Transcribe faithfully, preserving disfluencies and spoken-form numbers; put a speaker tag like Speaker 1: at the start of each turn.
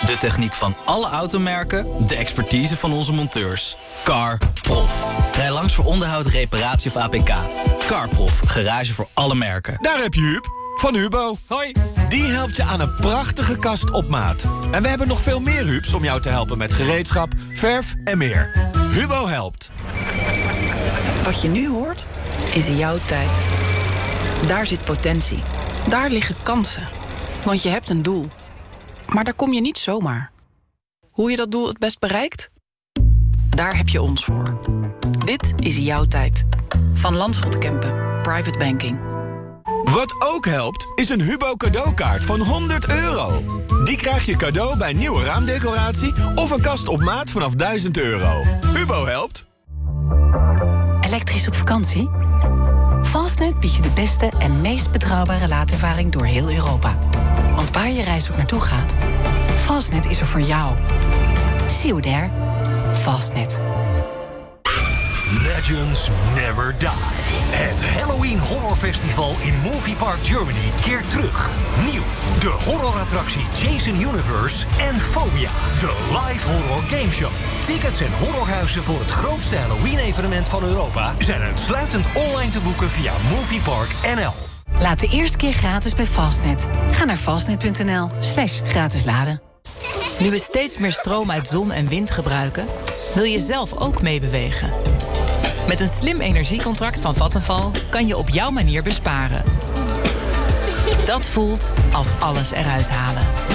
Speaker 1: De techniek van alle automerken, de expertise van onze monteurs. CarProf. Rij langs voor onderhoud, reparatie of A P K. CarProf, garage voor alle merken.
Speaker 2: Daar heb je Huub van Hubo.
Speaker 1: Hoi.
Speaker 2: Die helpt je aan een prachtige kast op maat. En we hebben nog veel meer Hubs om jou te helpen met gereedschap, verf en meer. Hubo helpt.
Speaker 3: Wat je nu hoort, is jouw tijd. Daar zit potentie. Daar liggen kansen. Want je hebt een doel. Maar daar kom je niet zomaar. Hoe je dat doel het best bereikt? Daar heb je ons voor. Dit is jouw tijd. Van Landschot Kempen. Private Banking.
Speaker 2: Wat ook helpt, is een Hubo cadeaukaart van honderd euro. Die krijg je cadeau bij nieuwe raamdecoratie of een kast op maat vanaf duizend euro. Hubo helpt.
Speaker 4: Elektrisch op vakantie? Fastnet biedt je de beste en meest betrouwbare laadervaring door heel Europa. Want waar je reis ook naartoe gaat, Fastnet is er voor jou. See you there. Fastnet.
Speaker 5: Legends never die. Het Halloween Horror Festival in Movie Park Germany keert terug. Nieuw, de horrorattractie Jason Universe en Phobia, de live horror gameshow. Tickets en horrorhuizen voor het grootste Halloween-evenement van Europa zijn uitsluitend online te boeken via Moviepark N L.
Speaker 4: Laat de eerste keer gratis bij Fastnet. Ga naar fastnet.nl slash gratis laden.
Speaker 6: Nu we steeds meer stroom uit zon en wind gebruiken, wil je zelf ook meebewegen. Met een slim energiecontract van Vattenfall kan je op jouw manier besparen. Dat voelt als alles eruit halen.